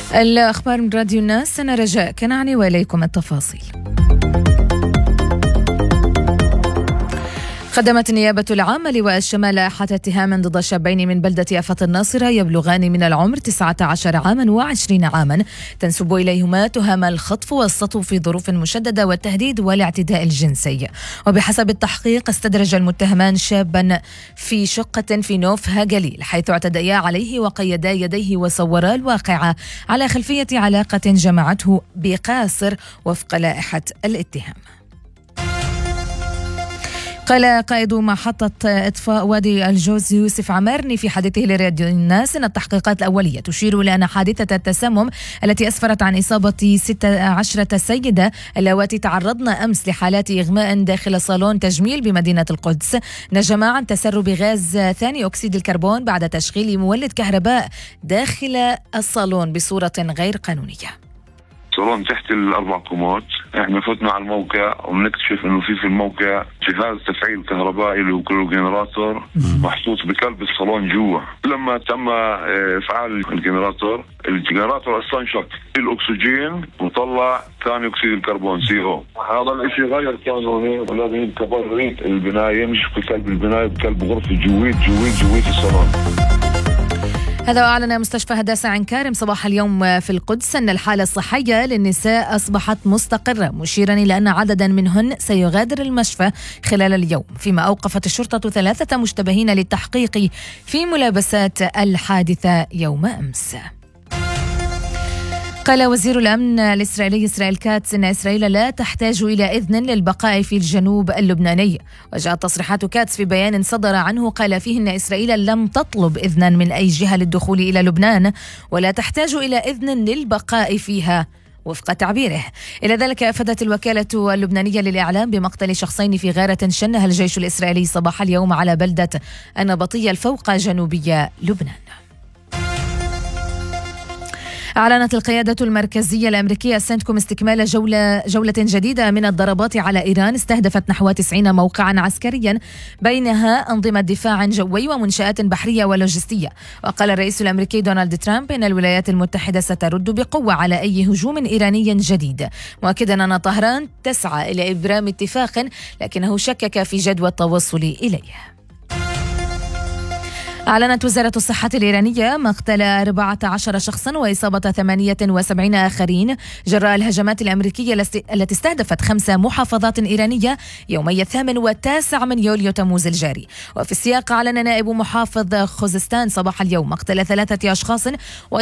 الأخبار من راديو الناس، أنا رجاء كنعني وإليكم التفاصيل. قدمت النيابة العامة لواء الشمال لائحة اتهام ضد شابين من بلدة أفط الناصرة يبلغان من العمر 19 عاما و20 عاما، تنسب إليهما تهم الخطف والسطو في ظروف مشددة والتهديد والاعتداء الجنسي. وبحسب التحقيق استدرج المتهمان شابا في شقة في نوف هاجليل، حيث اعتديا عليه وقيدا يديه وصورا الواقعة على خلفية علاقة جمعته بقاصر وفق لائحة الاتهام. قال قائد محطة إطفاء وادي الجوز يوسف عمارني في حديثه لراديو الناس إن التحقيقات الأولية تشير إلى أن حادثة التسمم التي أسفرت عن إصابة 16 سيدة اللواتي تعرضن أمس لحالات إغماء داخل صالون تجميل بمدينة القدس نجم عن تسرب غاز ثاني أكسيد الكربون بعد تشغيل مولد كهرباء داخل الصالون بصورة غير قانونية. صالون تحت ال4 كومات، احنا فتنا على الموقع وبنكتشف انه في الموقع جهاز تفعيل كهربائي اللي هو كله جنراتور محطوط بقلب الصالون جوا. لما تم افعال الجنراتور اصلا شك الاكسجين وطلع ثاني اكسيد الكربون CO. هذا الاشي غير قانوني ولازم يكبر البنايه، مش بقلب البنايه، بقلب غرفه جويت الصالون. هذا أعلن مستشفى هداسة عين كارم صباح اليوم في القدس أن الحالة الصحية للنساء أصبحت مستقرة، مشيرا إلى أن عددا منهن سيغادر المشفى خلال اليوم، فيما أوقفت الشرطة 3 مشتبهين للتحقيق في ملابسات الحادثة يوم أمس. قال وزير الأمن الإسرائيلي إسرائيل كاتس إن إسرائيل لا تحتاج إلى إذن للبقاء في الجنوب اللبناني. وجاءت تصريحات كاتس في بيان صدر عنه قال فيه إن إسرائيل لم تطلب إذنا من أي جهة للدخول إلى لبنان ولا تحتاج إلى إذن للبقاء فيها وفق تعبيره. إلى ذلك أفادت الوكالة اللبنانية للإعلام بمقتل شخصين في غارة شنها الجيش الإسرائيلي صباح اليوم على بلدة النبطية الفوق جنوبية لبنان. أعلنت القيادة المركزية الأمريكية سنتكوم استكمال جولة جديدة من الضربات على إيران استهدفت نحو 90 موقعا عسكريا، بينها أنظمة دفاع جوي ومنشآت بحرية ولوجستية. وقال الرئيس الأمريكي دونالد ترامب إن الولايات المتحدة سترد بقوة على أي هجوم إيراني جديد، مؤكدا أن طهران تسعى إلى إبرام اتفاق لكنه شكك في جدوى التوصل إليه. أعلنت وزارة الصحة الإيرانية مقتل 14 شخصا وإصابة 78 آخرين جراء الهجمات الأمريكية التي استهدفت 5 محافظات إيرانية يومي 8 و9 من يوليو تموز الجاري. وفي السياق أعلن نائب محافظ خوزستان صباح اليوم مقتل 3 أشخاص